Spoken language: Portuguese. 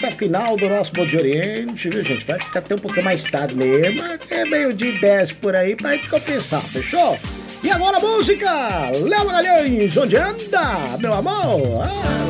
reta final do nosso Bom Dia Oriente, viu, gente? Vai ficar até um pouquinho mais tarde mesmo, até meio-dia e 10 por aí, pra gente compensar, fechou? E agora a música! Léo Magalhães, onde anda, meu amor? Ah,